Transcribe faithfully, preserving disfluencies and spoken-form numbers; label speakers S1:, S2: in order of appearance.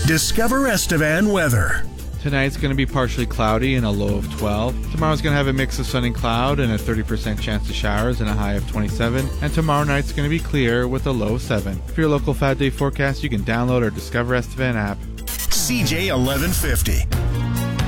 S1: Discover Estevan weather.
S2: Tonight's going to be partially cloudy and a low of twelve. Tomorrow's going to have a mix of sun and cloud and a thirty percent chance of showers and a high of twenty-seven. And tomorrow night's going to be clear with a low of seven. For your local five-day forecast, you can download our Discover Estevan app.
S1: C J eleven fifty.